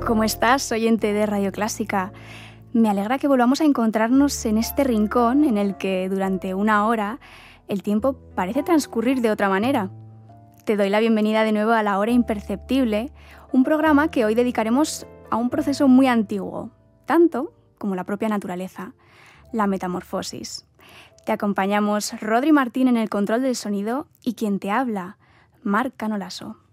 ¿Cómo estás, oyente de Radio Clásica? Me alegra que volvamos a encontrarnos en este rincón en el que durante una hora el tiempo parece transcurrir de otra manera. Te doy la bienvenida de nuevo a La Hora Imperceptible, un programa que hoy dedicaremos a un proceso muy antiguo, tanto como la propia naturaleza, la metamorfosis. Te acompañamos Rodri Martín en el control del sonido y quien te habla, Marc Canolaso.